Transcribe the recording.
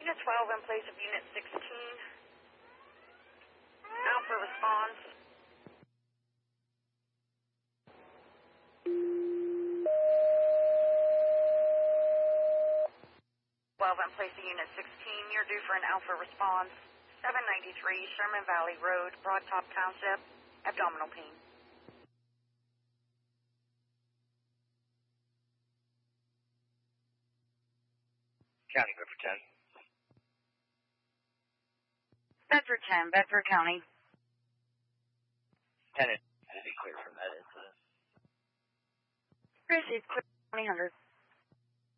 Unit 12 in place of Unit 16. Alpha response. 12 in place of Unit 16. You're due for an Alpha response. 793 Sherman Valley Road, Broad Top Township. Abdominal pain. County, Bedford 10. Bedford 10, Bedford County. 10 is clear from that incident. Received 2000.